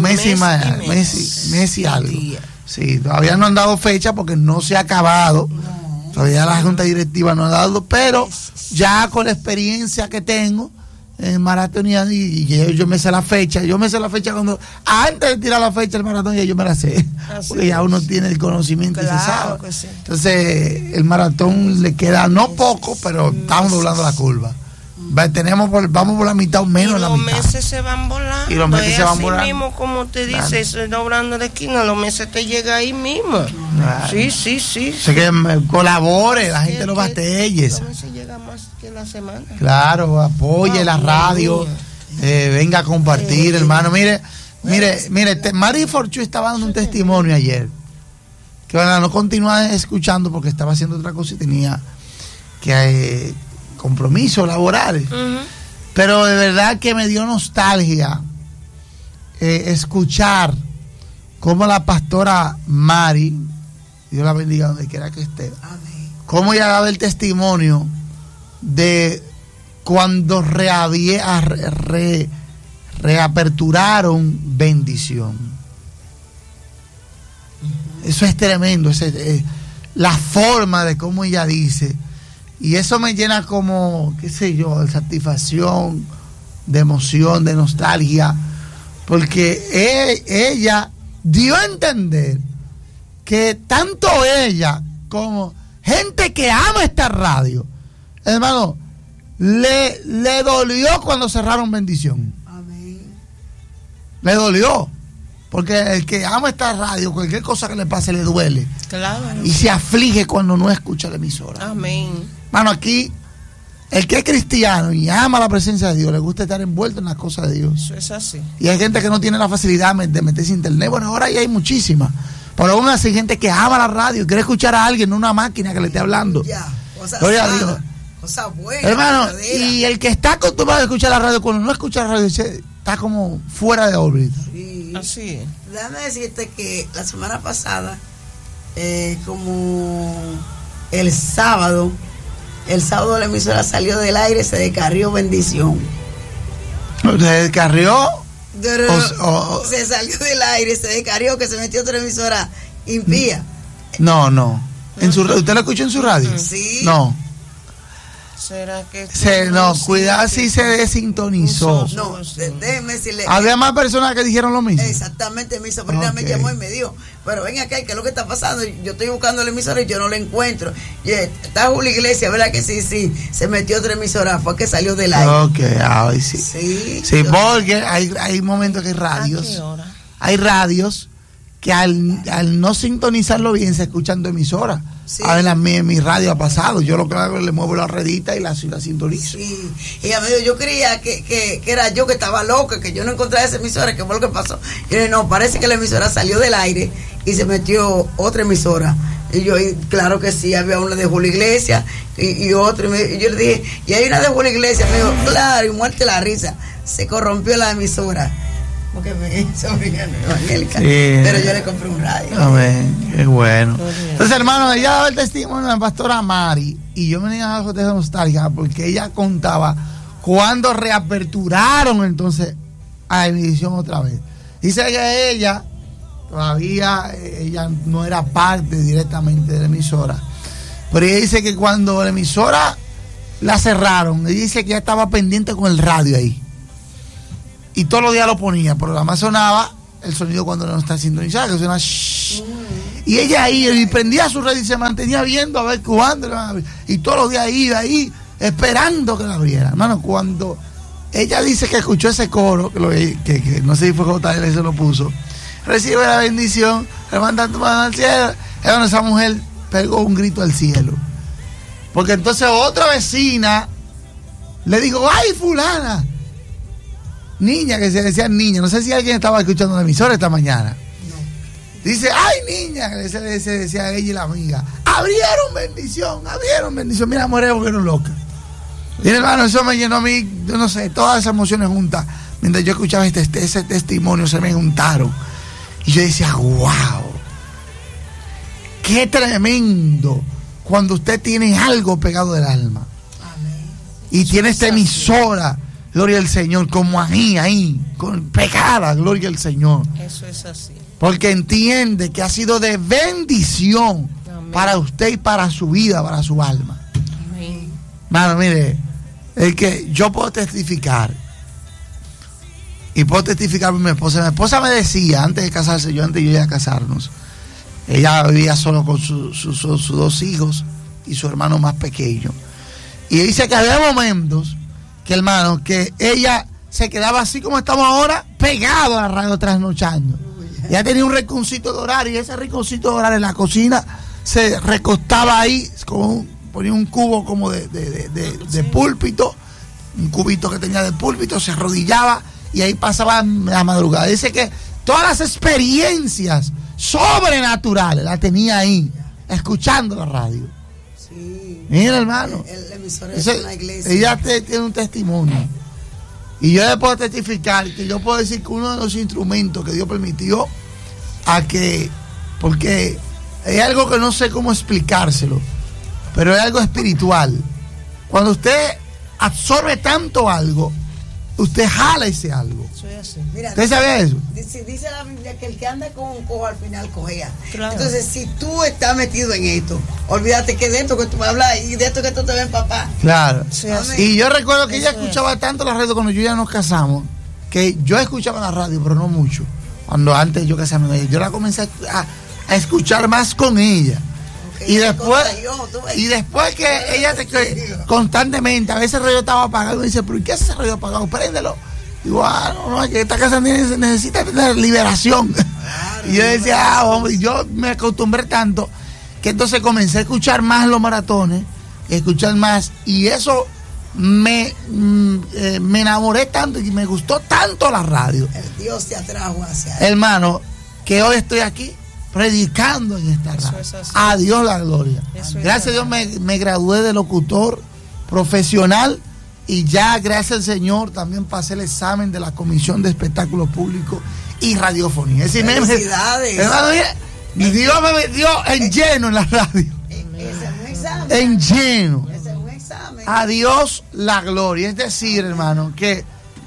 y algo. Sí, todavía no han dado fecha porque no se ha acabado. Todavía la junta directiva no ha dado, pero ya con la experiencia que tengo en maratón y yo me sé la fecha. Yo me sé la fecha cuando antes de tirar la fecha del maratón ya yo me la sé. Porque ya uno tiene el conocimiento, claro, y se sabe. Que sí. Entonces el maratón le queda no poco, pero estamos doblando la curva. Vamos por la mitad o menos de la mitad. Y los meses se van volando. Y los meses se van volando. Así mismo, como te dice, claro, doblando la esquina, los meses te llega ahí mismo. Claro. Sí. O sea que colabore, la gente de los batalles. Los meses llega más que la semana. Claro, apoye la radio, venga a compartir, hermano. Mire, Mari Forchu estaba dando un testimonio ayer. Que bueno, no continúa escuchando porque estaba haciendo otra cosa y tenía que compromisos laborales, pero de verdad que me dio nostalgia escuchar cómo la pastora Mari, Dios la bendiga donde quiera que esté, amén, cómo ella daba el testimonio de cuando reaperturaron Bendición. Eso es tremendo, la forma de cómo ella dice. Y eso me llena como, qué sé yo, de satisfacción, de emoción, de nostalgia, porque ella dio a entender que tanto ella como gente que ama esta radio, hermano, le dolió cuando cerraron Bendición. Amén. Le dolió, porque el que ama esta radio, cualquier cosa que le pase le duele. Claro. Y se aflige cuando no escucha la emisora. Amén. Mano, aquí, el que es cristiano y ama la presencia de Dios, le gusta estar envuelto en las cosas de Dios. Eso es así. Y hay gente que no tiene la facilidad de meterse en internet. Bueno, ahora ya hay muchísimas. Pero aún así hay gente que ama la radio y quiere escuchar a alguien, no una máquina que le esté hablando. Gloria a Dios. Cosa buena. Hermano, y el que está acostumbrado a escuchar la radio, cuando no escucha la radio, está como fuera de órbita. Sí. Así es. Déjame decirte que la semana pasada, como el sábado la emisora salió del aire, se descarrió Bendición. ¿Se descarrió? Se salió del aire, se descarrió, que se metió otra emisora impía. No. ¿Usted lo escuchó en su radio? Sí. No. ¿Será que cuidado si se desintonizó? No, déjeme decirle. Había más personas que dijeron lo mismo. Exactamente, mi sobrina me llamó y me dijo, pero ven acá, ¿qué es lo que está pasando? Yo estoy buscando la emisora y yo no la encuentro. Y está Julio Iglesias, ¿verdad que sí? Se metió otra emisora, fue que salió del aire. Ok, sí. Sí, porque hay momentos que hay radios. ¿A qué hora? Hay radios que al no sintonizarlo bien se escuchan de emisora. Sí. A ver, en mi radio ha pasado. Yo lo que hago es le muevo la redita y la sintonizo. Sí. Y a mí yo creía que era yo que estaba loca, que yo no encontraba esa emisora, que fue lo que pasó. Y yo dije, no, parece que la emisora salió del aire y se metió otra emisora. Y yo, claro que sí, había una de Julio Iglesias y otra. Y yo le dije, y hay una de Julio Iglesias. Me dijo, claro, y muerte la risa. Se corrompió la emisora. Porque me sobrina evangélica, sí, pero yo le compré un radio. Amén, qué bueno. Entonces, hermano, ella daba el testimonio de la pastora Mari y yo me tenía de nostalgia porque ella contaba cuando reaperturaron entonces a Bendición otra vez. Dice que ella todavía ella no era parte directamente de la emisora, pero ella dice que cuando la emisora la cerraron, ella dice que ya estaba pendiente con el radio ahí y todos los días lo ponía, pero nada más sonaba el sonido cuando no está sintonizado, que suena shhh. Y ella ahí y prendía su radio y se mantenía viendo a ver cuándo, y todos los días iba ahí esperando que la abriera. Hermano, cuando ella dice que escuchó ese coro, que no sé si fue JL se lo puso, recibe la bendición, levanta tu mano al cielo, hermano, esa mujer pegó un grito al cielo, porque entonces otra vecina le dijo, ay fulana, niña, que se decía niña, no sé si alguien estaba escuchando la emisora esta mañana. Dice, ay niña, que se decía ella y la amiga, abrieron bendición, mira, moré porque no loca. Y hermano, eso me llenó a mí, yo no sé, todas esas emociones juntas. Mientras yo escuchaba ese testimonio, se me juntaron. Y yo decía, wow, qué tremendo cuando usted tiene algo pegado del alma. Amén. Y eso tiene esta emisora, gloria al Señor, como ahí, con pegada, gloria al Señor. Eso es así. Porque entiende que ha sido de bendición. Amén. Para usted y para su vida, para su alma. Amén. Mano, mire, es que yo puedo testificar. Y puedo testificar por mi esposa. Mi esposa me decía, antes de casarse, antes de yo ya casarnos, ella vivía solo con sus 2 hijos y su hermano más pequeño. Y dice que había momentos que, hermano, que ella se quedaba así como estamos ahora, pegado a la radio trasnochando. Ella tenía un rinconcito de horario, y ese rinconcito de horario en la cocina se recostaba ahí, ponía un cubo como de púlpito, un cubito que tenía de púlpito, se arrodillaba y ahí pasaba la madrugada. Dice que todas las experiencias sobrenaturales las tenía ahí, escuchando la radio. Sí. Mira, hermano, el emisor es una iglesia. Ella tiene un testimonio. Y yo le puedo testificar que yo puedo decir que uno de los instrumentos que Dios permitió porque es algo que no sé cómo explicárselo, pero es algo espiritual. Cuando usted absorbe tanto algo, usted jala ese algo. Mira, ¿usted sabe eso? Dice la Biblia que el que anda con un cojo al final cojea. Claro. Entonces, si tú estás metido en esto, olvídate que de esto que tú me hablas y de esto que tú te ves, papá. Claro. Y yo recuerdo que ella escuchaba tanto la radio cuando yo ya nos casamos, que yo escuchaba la radio, pero no mucho. Cuando antes yo casarme con ella, yo la comencé a escuchar más con ella. Okay, y después que ella constantemente, a veces el radio estaba apagado, y me dice, ¿pero qué es ese radio apagado? Préndelo. Digo, no, que esta casa necesita tener liberación. Claro, y yo decía, yo me acostumbré tanto que entonces comencé a escuchar más los maratones, escuchar más, y eso me enamoré tanto y me gustó tanto la radio. El Dios te atrajo hacia él. Hermano, que hoy estoy aquí predicando en esta radio. A Dios la gloria. Gracias a Dios me gradué de locutor profesional. Y ya, gracias al Señor, también pasé el examen de la Comisión de Espectáculos Públicos y Radiofonía. Es decir, felicidades. Dios me metió en lleno en la radio. Ese es un examen. En lleno. Ese es un examen. A Dios la gloria. Es decir, hermano, que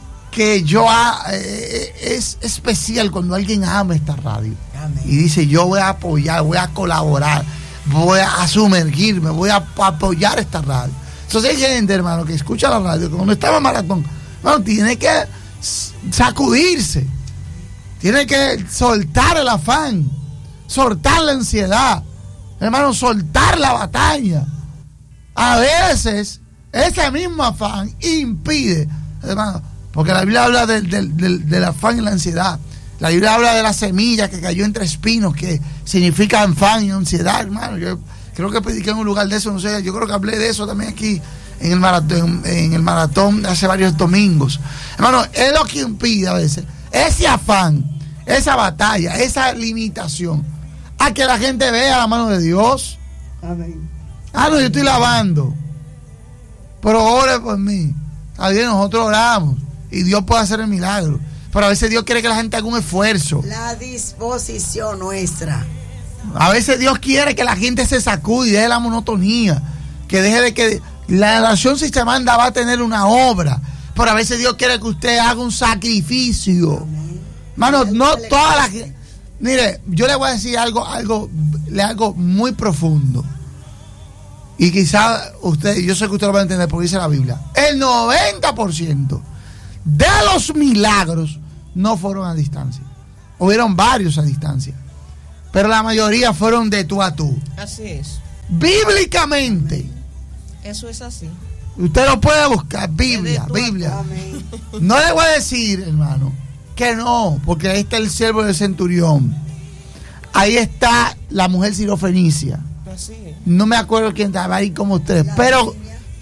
es especial cuando alguien ama esta radio. Amén. Y dice, yo voy a apoyar, voy a colaborar, voy a sumergirme, voy a apoyar esta radio. Entonces hay gente, hermano, que escucha la radio, que cuando estaba en maratón, hermano, tiene que sacudirse, tiene que soltar el afán, soltar la ansiedad, hermano, soltar la batalla. A veces ese mismo afán impide, hermano, porque la Biblia habla del afán y la ansiedad. La Biblia habla de la semilla que cayó entre espinos, que significa afán y ansiedad, hermano. Yo creo que prediqué en un lugar de eso, no sé, yo creo que hablé de eso también aquí en el maratón hace varios domingos. Hermano, es lo que impide a veces ese afán, esa batalla, esa limitación, a que la gente vea la mano de Dios. Amén. No, yo estoy lavando, pero ore por mí. A Dios nosotros oramos y Dios puede hacer el milagro, pero a veces Dios quiere que la gente haga un esfuerzo. La disposición nuestra. A veces Dios quiere que la gente se sacude y deje la monotonía, que deje de que la nación, si se manda, va a tener una obra, pero a veces Dios quiere que usted haga un sacrificio. Hermano, no Mire, yo le voy a decir algo muy profundo. Y quizá yo sé que usted lo va a entender porque dice la Biblia. El 90% de los milagros no fueron a distancia. Hubieron varios a distancia. Pero la mayoría fueron de tú a tú. Así es. Bíblicamente. Eso es así. Usted lo puede buscar, Biblia. No le voy a decir, hermano, que no, porque ahí está el siervo del centurión. Ahí está la mujer sirofenicia. Así es. No me acuerdo quién estaba ahí como ustedes, pero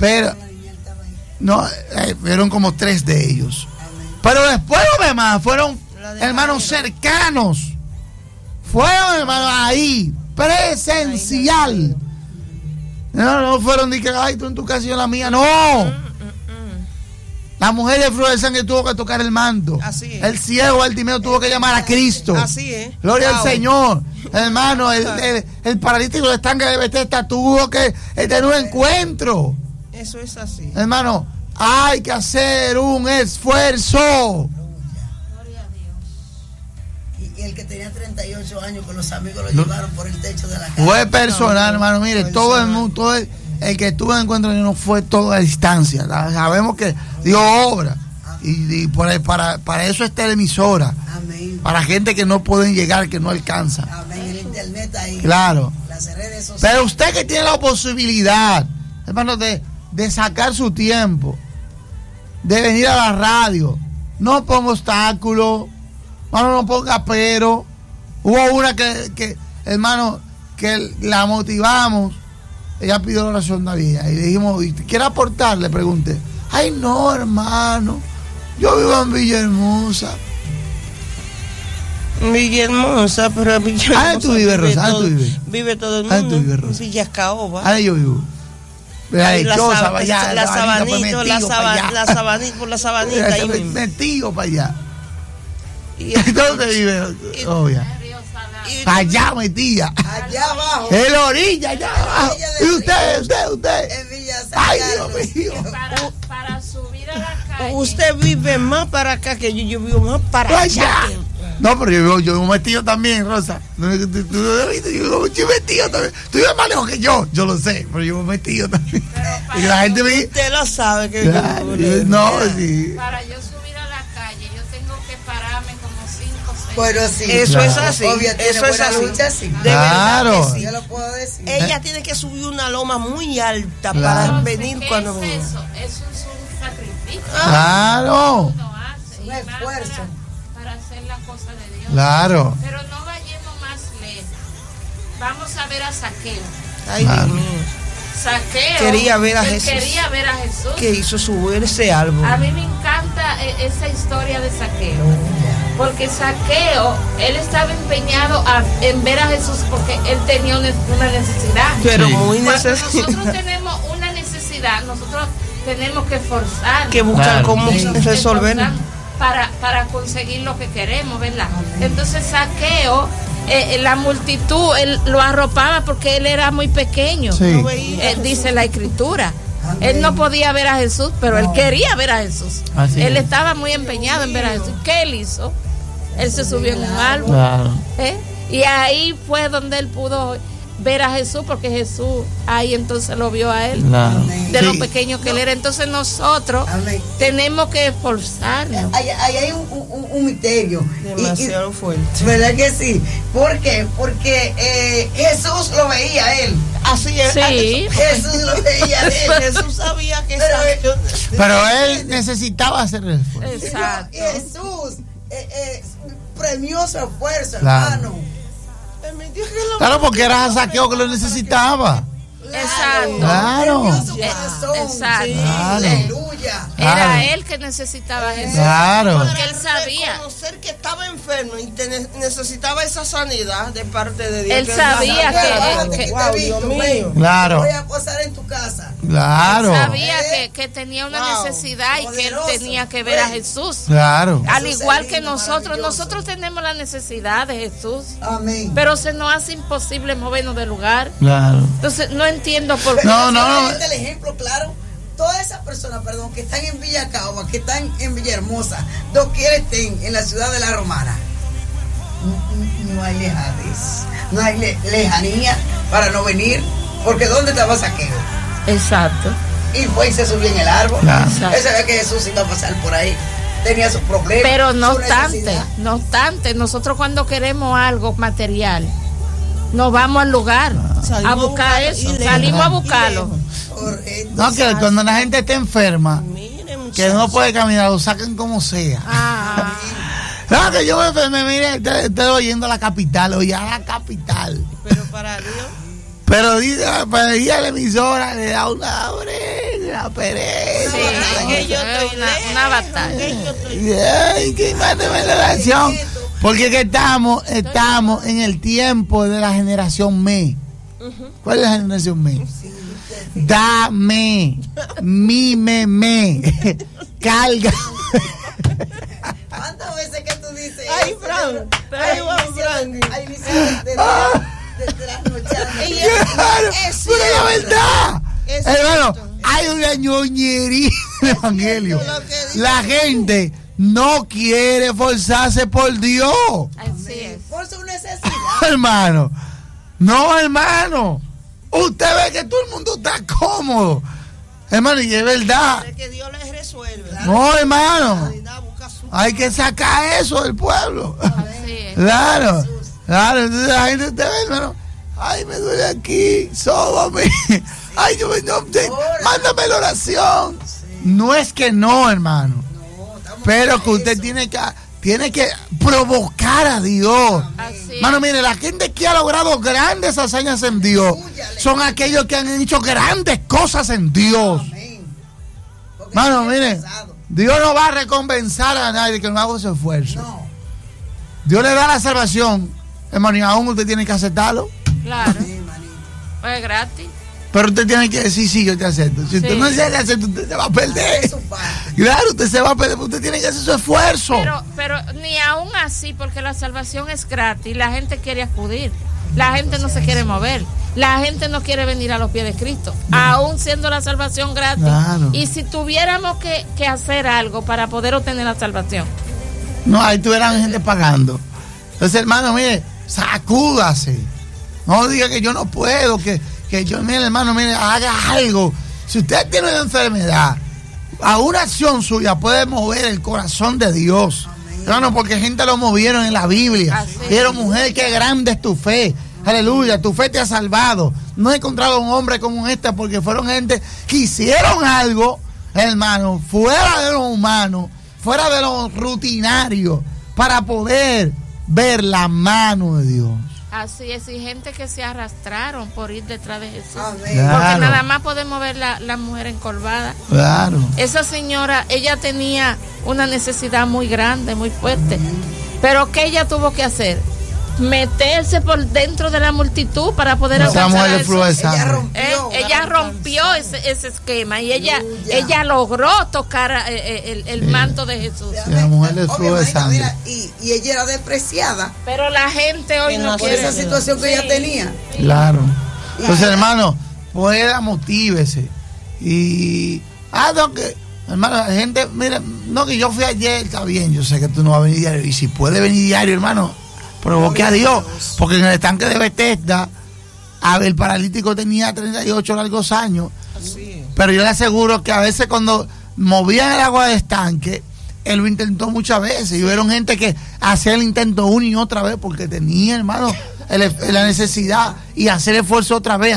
no, fueron como 3 de ellos. Pero después los demás fueron hermanos cercanos. Fueron hermanos ahí, presencial. No fueron de que, ay, tú en tu casa y yo en la mía, no. La mujer de flujo de sangre tuvo que tocar el manto. Así es. El ciego Bartimeo tuvo que llamar a Cristo. Así es. Gloria al Señor. Hermano, el paralítico de estanque de Bethesda tuvo que tener un encuentro. Eso es así. Hermano, hay que hacer un esfuerzo. Gloria a Dios. Y el que tenía 38 años con los amigos lo llevaron por el techo de la casa. Fue personal, hermano. Mire, todo el mundo, el que tuvo el encuentro no fue todo a distancia. Sabemos que Dios obra. Y para eso está la emisora. Amén. Para gente que no pueden llegar, que no alcanza. Amén. El internet ahí. Claro. Las redes sociales. Pero usted que tiene la posibilidad, hermano, de sacar su tiempo, de venir a la radio, no ponga obstáculos, hermano, no ponga pero. Hubo una que hermano, que la motivamos. Ella pidió la oración de vida y le dijimos, ¿quiere aportar? Le pregunté. Ay, no, hermano, yo vivo en Villahermosa. Villahermosa, pero Villahermosa. ¿Tú vives, Rosa? ¿Tú vives? Vive todo el mundo. ¿Tú vives, Rosa? Villacaoba. Ahí yo vivo. La sabanita, por la sabanita. Metido para allá. ¿Dónde vive? Obvia. Allá metía. Allá abajo. En la orilla, allá abajo. Y usted. En Villa Ay, Dios mío. Para subir a la calle. Usted vive más para acá que yo vivo más para allá. No, pero yo vivo metido también, Rosa. Tú no viste, yo vivo metido también. Tú vives más lejos que yo lo sé, pero yo vivo metido también. Y la gente me dice. Usted lo sabe que no, sí. Para yo subir a la calle, yo tengo que pararme como 5 o 6. Bueno, sí. Eso claro. es así. Eso es así. Lucha, sí. Claro. Yo lo puedo decir. Ella tiene que subir una loma muy alta para venir cuando venga. Eso es un sacrificio. Claro. Un esfuerzo. Para hacer la cosa de Dios. Claro. Pero no vayamos más lejos. Vamos a ver a Zaqueo. Ay, Dios mío. Zaqueo quería ver a Jesús. Quería ver a Jesús. Que hizo subir ese árbol. A mí me encanta esa historia de Zaqueo. Porque Zaqueo, él estaba empeñado en ver a Jesús porque él tenía una necesidad. Pero sí. muy necesaria. Nosotros tenemos una necesidad, nosotros tenemos que forzar. Que buscar cómo resolver. Para conseguir lo que queremos, ¿verdad? Entonces Zaqueo, la multitud, él lo arropaba porque él era muy pequeño. Sí. Dice la escritura. Él no podía ver a Jesús, pero él quería ver a Jesús. Así él es. estaba muy empeñado en ver a Jesús. ¿Qué él hizo? Él se subió en un árbol. Claro. Y ahí fue donde él pudo ver a Jesús, porque Jesús ahí entonces lo vio a él, claro. de lo pequeño que él era. Entonces nosotros tenemos que esforzarnos. Ahí hay un misterio demasiado fuerte, ¿verdad que sí? ¿Por qué? Porque Jesús lo veía a él. Así es. Sí. Jesús lo veía a él. Jesús sabía que pero él necesitaba hacer el esfuerzo. Exacto. Jesús premió su esfuerzo, claro. hermano. Claro, porque era a Zaqueo que lo necesitaba. Exacto. Claro. Exacto. Claro. Aleluya. Era él que necesitaba a Jesús. Claro. Porque él sabía. Reconocer que estaba enfermo y necesitaba esa sanidad de parte de Dios. Él sabía que wow, Dios mío. Claro. Voy a posar en tu casa. Claro. Sabía que tenía una necesidad y que él tenía que ver a Jesús. Claro. Al igual que nosotros tenemos la necesidad de Jesús. Amén. Pero se nos hace imposible movernos del lugar. Claro. Entonces no entiendo por qué. No. El ejemplo claro. Todas esas personas, que están en Villa Caoba, que están en Villahermosa, doquiera estén en la ciudad de La Romana. No hay lejanía, no hay lejanía para no venir, porque ¿dónde estaba Saqueo? Exacto. Y fue y se subió en el árbol. Él sabía que Jesús iba a pasar por ahí. Tenía sus problemas. Pero no obstante, nosotros cuando queremos algo material, nos vamos al lugar a buscar eso. Salimos a buscarlo. No, que cuando la gente está enferma, que no puede caminar, lo sacan como sea. No, que yo me enfermé, mire, estoy oyendo a la capital, oye, a la capital. Pero para Dios. Pero para ir a la emisora le da una pereza. Sí, una batalla. Ay, que mándeme la oración. Porque que estamos en el tiempo de la generación me. ¿Cuál es la generación me? Dame, me, carga. ¿Cuántas veces que tú dices ay, Frank, ay, Frank. Ay, Pero la verdad, hermano, hay una ñoñería en el evangelio. La gente no quiere esforzarse por Dios. Así es. Por su necesidad. Hermano, no, hermano. Usted ve que todo el mundo está cómodo. Hermano, y es verdad. Que Dios les resuelve. No, hermano. Hay que sacar eso del pueblo. Así es. Claro. Entonces la gente te ve, hermano. Ay, me duele aquí, sóbame. Ay, mándame la oración. No es que no, hermano. Pero que usted tiene que provocar a Dios. Hermano, mire, la gente que ha logrado grandes hazañas en Dios son aquellos que han hecho grandes cosas en Dios. Hermano, mire, Dios no va a recompensar a nadie que no haga ese esfuerzo. Dios le da la salvación, hermano, y aún usted tiene que aceptarlo. Claro. Es gratis. Pero usted tiene que decir, sí, yo te acepto. Si usted no se acepta, usted se va a perder. Claro, usted se va a perder, usted tiene que hacer su esfuerzo. Pero ni aún así, porque la salvación es gratis, la gente quiere acudir. La gente no se quiere mover. La gente no quiere venir a los pies de Cristo, aún siendo la salvación gratis. Claro. Y si tuviéramos que hacer algo para poder obtener la salvación. No, ahí tuvieran gente pagando. Entonces, hermano, mire, sacúdase. No diga que yo no puedo, que yo, mire, hermano, mire, haga algo. Si usted tiene una enfermedad, a una acción suya puede mover el corazón de Dios. Amén. Hermano, porque gente lo movieron en la Biblia. Vieron, mujer, qué grande es tu fe. Aleluya, tu fe te ha salvado. No he encontrado un hombre como este, porque fueron gente que hicieron algo, hermano, fuera de lo humano, fuera de lo rutinario, para poder ver la mano de Dios. Así es, y gente que se arrastraron por ir detrás de Jesús. Claro. Porque nada más podemos ver la mujer encorvada. Claro. Esa señora, ella tenía una necesidad muy grande, muy fuerte. Pero ¿qué ella tuvo que hacer? Meterse por dentro de la multitud para poder alcanzar a Jesús. Ella rompió ese esquema y ella logró tocar el manto de Jesús. La mujer le flujo de sangre. Y ella era despreciada. Pero la gente hoy no quiere esa situación que ella tenía. Claro. Entonces, hermano, pueda, motívese. Y no, que, hermano, la gente, mira, no, que yo fui ayer, está bien, yo sé que tú no vas a venir diario. Y si puede venir diario, hermano, provoque a Dios, porque en el estanque de Bethesda, el paralítico tenía 38 largos años, pero yo le aseguro que a veces cuando movían el agua del estanque, él lo intentó muchas veces, y hubieron gente que hacía el intento una y otra vez, porque tenía, hermano, la necesidad, y hacer esfuerzo otra vez,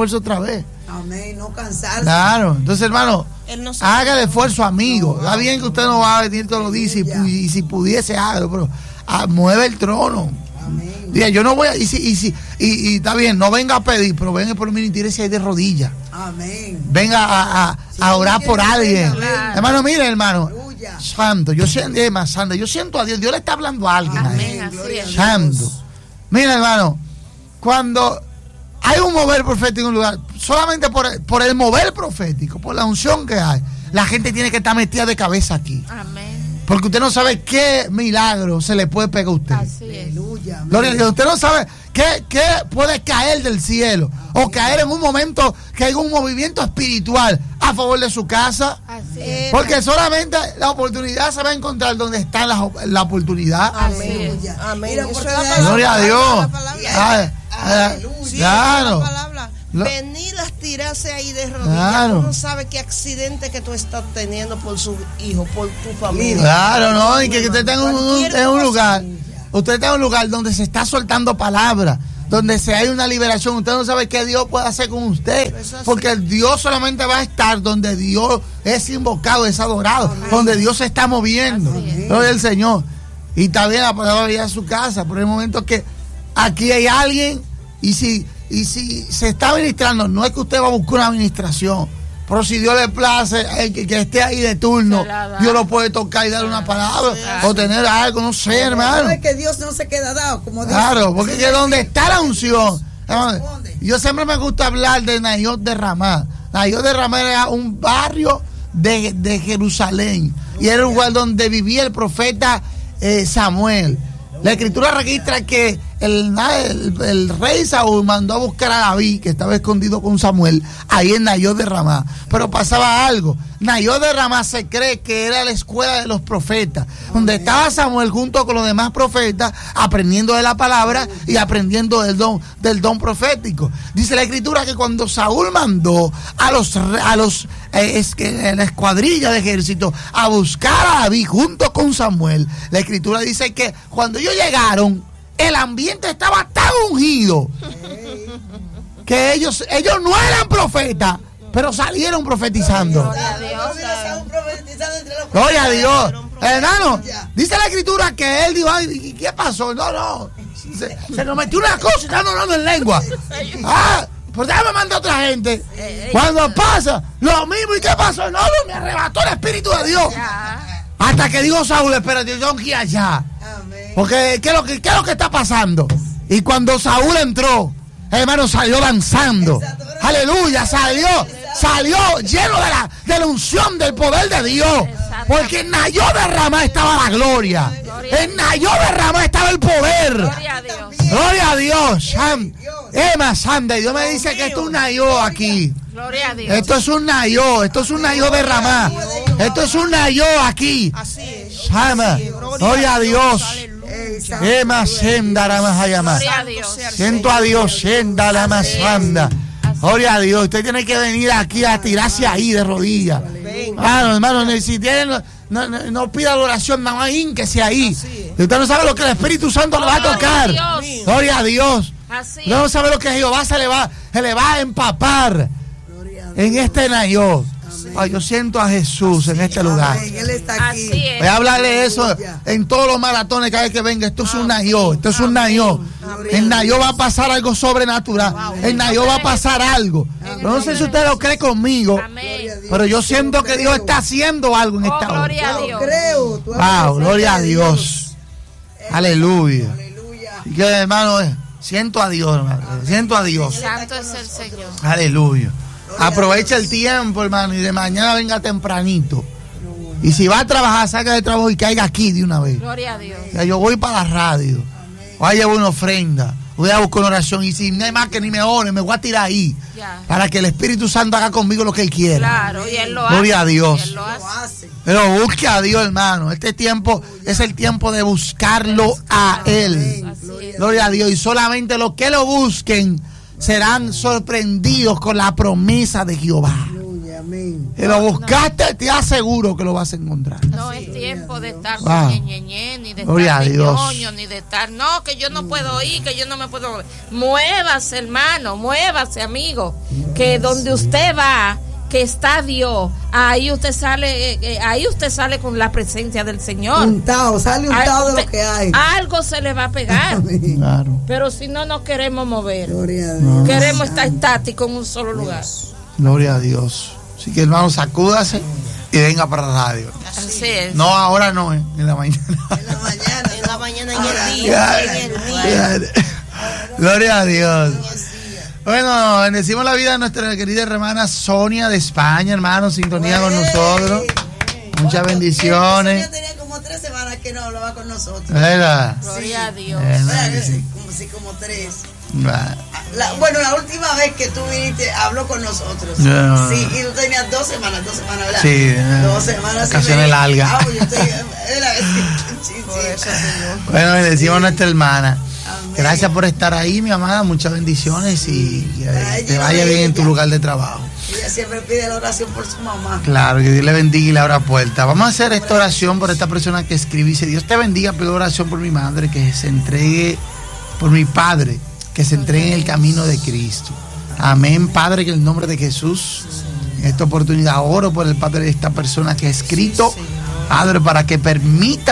Amén, no cansarse. Claro, entonces, hermano, haga el esfuerzo, amigo. Está bien que usted no va a venir todos los días, y si pudiese, hágalo, pero mueve el trono. Amén. Diga, yo no voy a, y está bien, no venga a pedir, pero venga por mí y tírese ahí de rodillas. Amén. Venga a orar por alguien. Claro. Hermano, mire, hermano. Santo, yo siento a Dios. Dios le está hablando a alguien. Amén, así es. Santo. Mira, hermano, cuando hay un mover profético en un lugar, solamente por el mover profético, por la unción que hay, la gente tiene que estar metida de cabeza aquí. Amén. Porque usted no sabe qué milagro se le puede pegar a usted. Así es. Gloria a Dios. Usted no sabe qué puede caer del cielo. O caer en un momento que hay un movimiento espiritual. a favor de su casa. Porque solamente la oportunidad se va a encontrar donde está la oportunidad. Amén. Amén. Gloria a Dios. Claro. Venir a tirarse ahí de rodillas. Claro. Tú no sabes qué accidente que tú estás teniendo por su hijo, por tu familia. Claro, no, y que usted está en un lugar. Usted está en un lugar donde se está soltando palabras, donde se hay una liberación. Usted no sabe qué Dios puede hacer con usted, porque Dios solamente va a estar donde Dios es invocado, es adorado, donde Dios se está moviendo. Gloria al Señor. Y también la palabra ir a su casa, por el momento que aquí hay alguien, y si se está ministrando, no es que usted va a buscar una administración, pero si Dios le place que esté ahí de turno, Dios lo puede tocar y darle una palabra o tener algo, no sé, hermano. No es que Dios no se queda dado, como Dios. Claro, porque es que donde está la unción, yo siempre me gusta hablar de Nayot de Ramá. Nayot de Ramá era un barrio de Jerusalén y era un lugar donde vivía el profeta Samuel. La escritura registra que el rey Saúl mandó a buscar a David, que estaba escondido con Samuel, ahí en Nayot de Ramá. Pero pasaba algo. Nayot de Ramá se cree que era la escuela de los profetas, donde estaba Samuel junto con los demás profetas, aprendiendo de la palabra y aprendiendo del don profético. Dice la escritura que cuando Saúl mandó a la escuadrilla de ejército a buscar a David junto con Samuel, la escritura dice que cuando ellos llegaron, el ambiente estaba tan ungido que ellos no eran profetas, pero salieron profetizando. Gloria a Dios. Hermano, dice la escritura que él dijo, ay, ¿qué pasó? No. Se nos metió una cosa y están hablando en lengua. Pues déjame mandar a otra gente. Cuando pasa, lo mismo. ¿Y qué pasó? No, me arrebató el Espíritu de Dios. Hasta que dijo Saúl, espérate, yo tengo que ir allá. Porque, ¿qué es lo que está pasando? Y cuando Saúl entró, hermano, salió danzando. Aleluya, salió lleno de la unción del poder de Dios. Porque en Nayot de Ramá estaba la gloria. En Nayot de Ramá estaba el poder. Gloria a Dios. Emma Sanda, y Dios me dice que esto es un Nayot aquí. Gloria a Dios. Esto es un Nayot de Ramá. Esto es un Nayot aquí. Gloria a Dios. Emma Senda la más allá. Siento a Dios, Senda la más sanda. Gloria a Dios. Usted tiene que venir aquí a tirarse ahí de rodillas. Hermano, si tienen, no pida adoración, nada más ínquese ahí. Usted no sabe lo que el Espíritu Santo le va a tocar. Gloria a Dios. Usted no sabe lo que Jehová se le va a empapar en este Nayot. Ay, yo siento a Jesús en este lugar. Él está aquí. Voy a hablarle de eso en todos los maratones cada vez que venga. Esto es un Nayot. Esto es un Nayot. En Nayot va a pasar algo sobrenatural. En Nayot va a pasar algo. No sé si usted lo cree conmigo, pero yo siento que Dios está haciendo algo en esta hora. Wow, gloria a Dios. Aleluya. Y que, hermano, siento a Dios, hermano. Siento a Dios. Santo es el Señor. Aleluya. Aprovecha el tiempo, hermano, y de mañana venga tempranito. Y si va a trabajar, salga de trabajo y caiga aquí de una vez. Gloria a Dios. Ya yo voy para la radio. Voy a llevar una ofrenda. Voy a buscar una oración. Y si no hay más que ni me ore, me voy a tirar ahí. Ya. Para que el Espíritu Santo haga conmigo lo que Él quiera. Claro, y Él lo hace. Gloria a Dios. Él lo hace. Pero busque a Dios, hermano. Este tiempo es el tiempo de buscarlo a Él. Gloria a Dios. Y solamente los que lo busquen serán sorprendidos con la promesa de Jehová. Si lo buscaste, te aseguro que lo vas a encontrar. No es tiempo de estar con ñeñeñe, ni de estar de ñoño, ni de estar, no, que yo no puedo ir, que yo no me puedo. Muévase, hermano, muévase, amigo, que donde usted va, que está Dios, ahí usted sale con la presencia del Señor. Sale untado de lo que hay. Algo se le va a pegar. Claro. Pero si no nos queremos mover, queremos estar estáticos en un solo lugar. Gloria a Dios. Así que, hermano, sacúdase y venga para la radio. Así es. No, ahora no, en la mañana. En la mañana, en el día. Gloria a Dios. Bueno, bendecimos la vida de nuestra querida hermana Sonia de España, hermano, sintonía con nosotros. Muchas bendiciones. Sonia tenía como 3 semanas que no hablaba con nosotros. ¿Verdad? Gloria a Dios. Como 3. La última vez que tú viniste, habló con nosotros. No. Sí, y tú tenías 2 semanas, ¿verdad? Sí, 2 semanas. Vacaciones largas. Bueno, bendecimos a nuestra hermana. Amén. Gracias por estar ahí, mi amada. Muchas bendiciones y te vaya bien en tu lugar de trabajo. Ella siempre pide la oración por su mamá. Claro, que Dios le bendiga y le abra puerta. Vamos a hacer esta oración por esta persona que escribe. Dice: Dios te bendiga, pido oración por mi madre, que se entregue, por mi padre, que se entregue en el camino de Cristo. Amén, Padre, que en el nombre de Jesús, en esta oportunidad oro por el padre de esta persona que ha escrito, Padre, para que permita